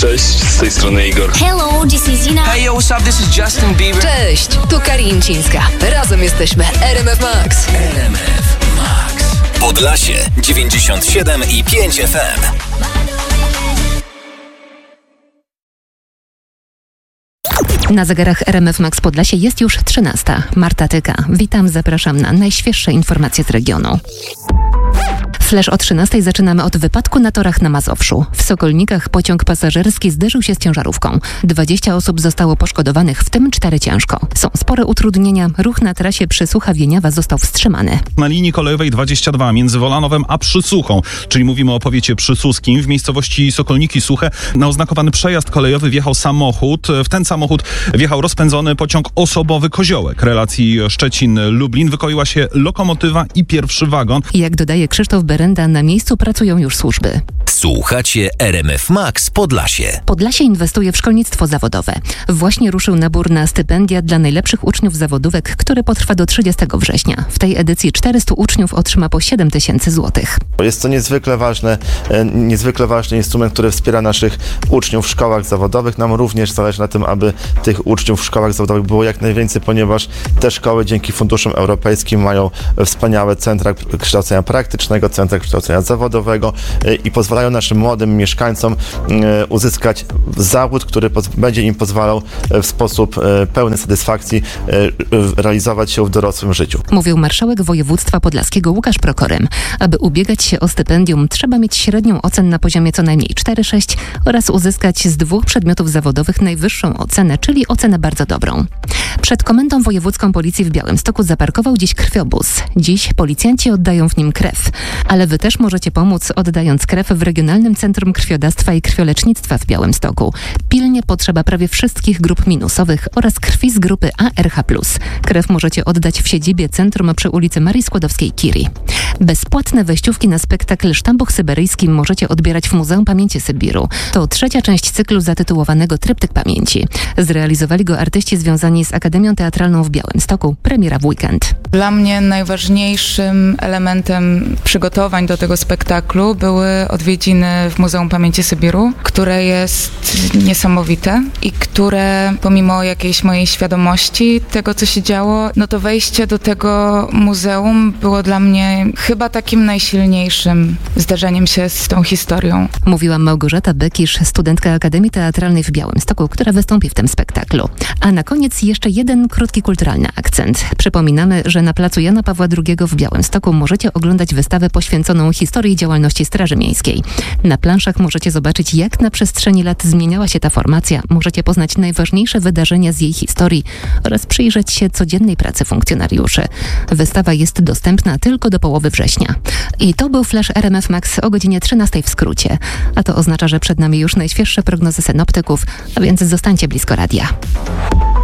Cześć, z tej strony Igor. Hello, this is Zina. Hey yo, what's up? This is Justin Bieber. Cześć, tu Karińcińska. Razem jesteśmy RMF Max. RMF Max. Podlasie 97,5 FM. Na zegarach RMF Max Podlasie jest już 13. Marta Tyka. Witam, zapraszam na najświeższe informacje z regionu. Flash o 13 zaczynamy od wypadku na torach na Mazowszu. W Sokolnikach pociąg pasażerski zderzył się z ciężarówką. 20 osób zostało poszkodowanych, w tym 4 ciężko. Są spore utrudnienia. Ruch na trasie Przysłucha-Wieniawa został wstrzymany. Na linii kolejowej 22 między Wolanowem a Przysuchą, czyli mówimy o powiecie przysłuskim, w miejscowości Sokolniki Suche, na oznakowany przejazd kolejowy wjechał samochód. W ten samochód wjechał rozpędzony pociąg osobowy Koziołek. Relacji Szczecin-Lublin wykoiła się lokomotywa i pierwszy wagon. Jak dodaje Krzysztof Berenda, na miejscu pracują już służby. Słuchacie RMF Max Podlasie. Podlasie inwestuje w szkolnictwo zawodowe. Właśnie ruszył nabór na stypendia dla najlepszych uczniów zawodówek, który potrwa do 30 września. W tej edycji 400 uczniów otrzyma po 7 000 złotych. Jest to niezwykle ważny instrument, który wspiera naszych uczniów w szkołach zawodowych. Nam również zależy na tym, aby tych uczniów w szkołach zawodowych było jak najwięcej, ponieważ te szkoły dzięki funduszom europejskim mają wspaniałe centra kształcenia praktycznego, centra kształcenia zawodowego i pozwalają naszym młodym mieszkańcom uzyskać zawód, który będzie im pozwalał w sposób pełny satysfakcji realizować się w dorosłym życiu. Mówił marszałek województwa podlaskiego Łukasz Prokorym. Aby ubiegać się o stypendium, trzeba mieć średnią ocen na poziomie co najmniej 4,6 oraz uzyskać z 2 przedmiotów zawodowych najwyższą ocenę, czyli ocenę bardzo dobrą. Przed Komendą Wojewódzką Policji w Białymstoku zaparkował dziś krwiobóz. Dziś policjanci oddają w nim krew. Ale wy też możecie pomóc, oddając krew w Regionalnym Centrum Krwiodawstwa i Krwiolecznictwa w Białymstoku. Pilnie potrzeba prawie wszystkich grup minusowych oraz krwi z grupy ARH+. Krew możecie oddać w siedzibie centrum przy ulicy Marii Skłodowskiej-Curie. Bezpłatne wejściówki na spektakl Sztambuch Syberyjski możecie odbierać w Muzeum Pamięci Sybiru. To 3. część cyklu zatytułowanego Tryptyk Pamięci. Zrealizowali go artyści związani z Akademią Teatralną w Białymstoku. Premiera w weekend. Dla mnie najważniejszym elementem przygotowań do tego spektaklu były odwiedziny w Muzeum Pamięci Sybiru, które jest niesamowite i które pomimo jakiejś mojej świadomości tego, co się działo, no to wejście do tego muzeum było dla mnie chyba takim najsilniejszym zdarzeniem się z tą historią. Mówiła Małgorzata Bekisz, studentka Akademii Teatralnej w Białymstoku, która wystąpi w tym spektaklu. A na koniec jeszcze jeden krótki kulturalny akcent. Przypominamy, że na placu Jana Pawła II w Białymstoku możecie oglądać wystawę poświęconą historii działalności Straży Miejskiej. Na planszach możecie zobaczyć, jak na przestrzeni lat zmieniała się ta formacja. Możecie poznać najważniejsze wydarzenia z jej historii oraz przyjrzeć się codziennej pracy funkcjonariuszy. Wystawa jest dostępna tylko do połowy września. I to był Flash RMF Max o godzinie 13 w skrócie. A to oznacza, że przed nami już najświeższe prognozy synoptyków, a więc zostańcie blisko radia.